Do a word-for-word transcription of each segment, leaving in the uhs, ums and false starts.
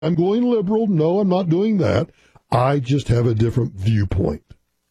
I'm going liberal. No, I'm not doing that. I just have a different viewpoint.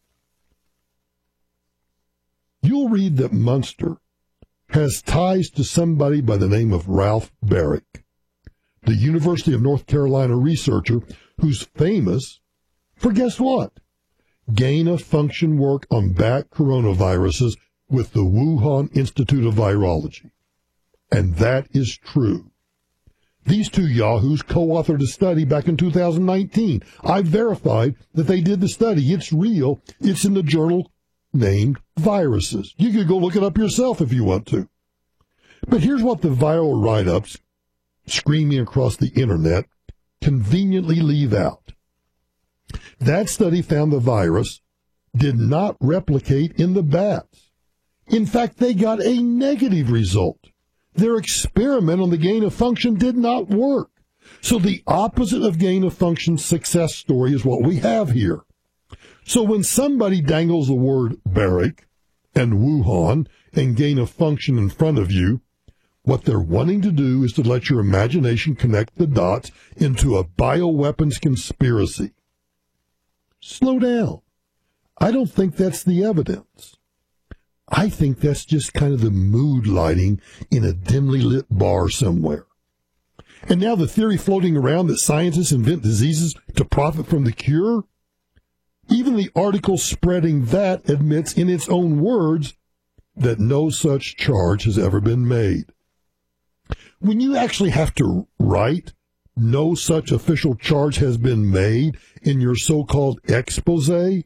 You'll read that Munster has ties to somebody by the name of Ralph Baric, the University of North Carolina researcher who's famous for, guess what? Gain-of-function work on bat coronaviruses with the Wuhan Institute of Virology. And that is true. These two yahoos co-authored a study back in two thousand nineteen. I verified that they did the study. It's real. It's in the journal named Viruses. You could go look it up yourself if you want to. But here's what the viral write-ups screaming across the internet conveniently leave out. That study found the virus did not replicate in the bats. In fact, they got a negative result. Their experiment on the gain of function did not work. So the opposite of gain of function success story is what we have here. So when somebody dangles the word Baric and Wuhan and gain of function in front of you, what they're wanting to do is to let your imagination connect the dots into a bioweapons conspiracy. Slow down. I don't think that's the evidence. I think that's just kind of the mood lighting in a dimly lit bar somewhere. And now the theory floating around that scientists invent diseases to profit from the cure? Even the article spreading that admits in its own words that no such charge has ever been made. When you actually have to write, no such official charge has been made in your so-called expose,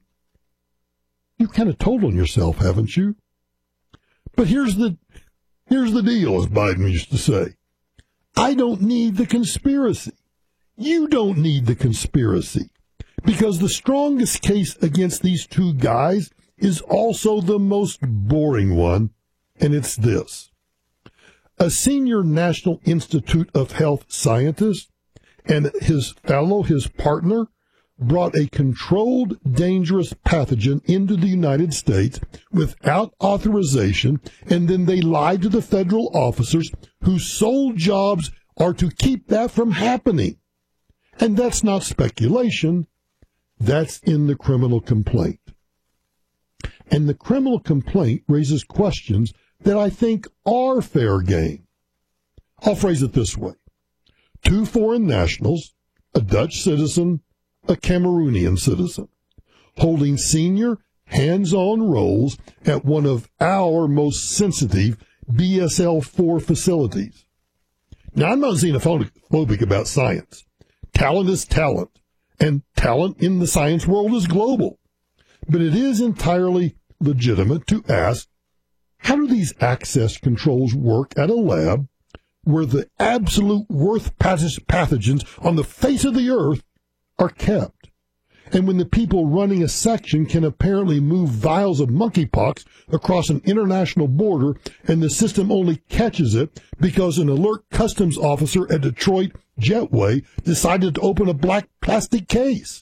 you kind of told on yourself, haven't you? But here's the here's the deal, as Biden used to say. I don't need the conspiracy. You don't need the conspiracy. Because the strongest case against these two guys is also the most boring one, and it's this. A senior National Institute of Health scientist and his fellow, his partner, brought a controlled, dangerous pathogen into the United States without authorization, and then they lied to the federal officers whose sole jobs are to keep that from happening. And that's not speculation. That's in the criminal complaint. And the criminal complaint raises questions that I think are fair game. I'll phrase it this way. Two foreign nationals, a Dutch citizen, a Cameroonian citizen, holding senior hands-on roles at one of our most sensitive B S L four facilities. Now, I'm not xenophobic about science. Talent is talent, and talent in the science world is global. But it is entirely legitimate to ask, how do these access controls work at a lab where the absolute worst pathogens on the face of the earth are kept? And when the people running a section can apparently move vials of monkeypox across an international border, and the system only catches it because an alert customs officer at Detroit Jetway decided to open a black plastic case.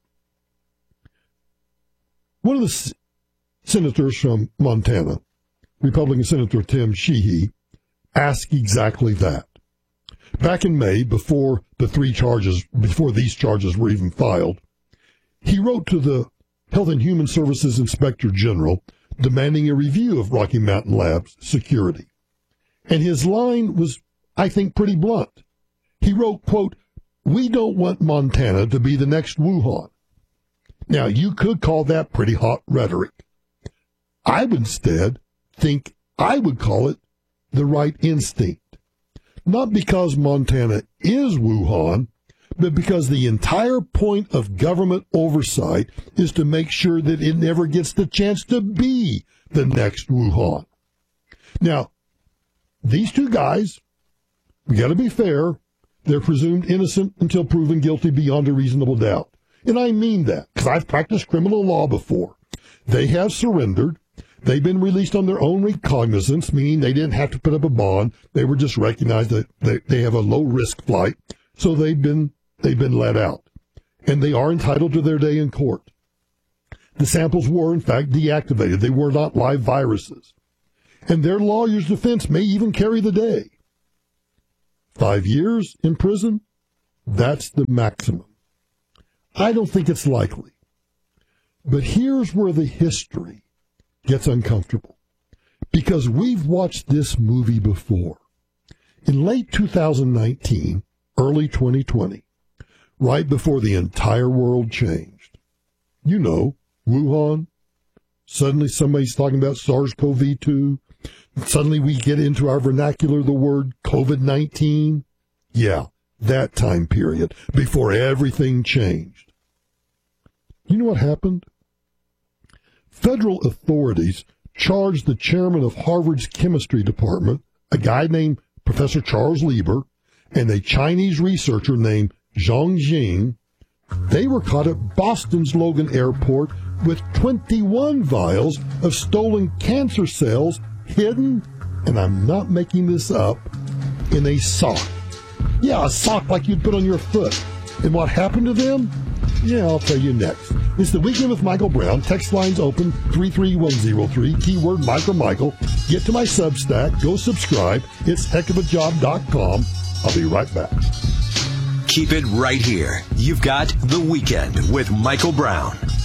One of the s- senators from Montana, Republican Senator Tim Sheehy, asked exactly that. Back in May, before the three charges, before these charges were even filed, he wrote to the Health and Human Services Inspector General demanding a review of Rocky Mountain Labs' security. And his line was, I think, pretty blunt. He wrote, quote, "We don't want Montana to be the next Wuhan." Now, you could call that pretty hot rhetoric. I would instead think I would call it the right instinct. Not because Montana is Wuhan, but because the entire point of government oversight is to make sure that it never gets the chance to be the next Wuhan. Now, these two guys, we got to be fair, they're presumed innocent until proven guilty beyond a reasonable doubt. And I mean that, because I've practiced criminal law before. They have surrendered. They've been released on their own recognizance, meaning they didn't have to put up a bond. They were just recognized that they, they have a low-risk flight, so they've been they've been let out. And they are entitled to their day in court. The samples were, in fact, deactivated. They were not live viruses. And their lawyer's defense may even carry the day. Five years in prison? That's the maximum. I don't think it's likely. But here's where the history gets uncomfortable, because we've watched this movie before. In late two thousand nineteen, early twenty twenty, right before the entire world changed. You know, Wuhan. Suddenly somebody's talking about SARS-C o V two. Suddenly we get into our vernacular the word COVID nineteen. Yeah, that time period before everything changed. You know what happened? Federal authorities charged the chairman of Harvard's chemistry department, a guy named Professor Charles Lieber, and a Chinese researcher named Zhang Jing. They were caught at Boston's Logan Airport with twenty-one vials of stolen cancer cells hidden, and I'm not making this up, in a sock. Yeah, a sock like you'd put on your foot. And what happened to them? Yeah, I'll tell you next. It's the Weekend with Michael Brown. Text lines open three three one zero three, keyword Michael Michael. Get to my Substack. Go subscribe. It's heck of a job dot com. I'll be right back. Keep it right here. You've got The Weekend with Michael Brown.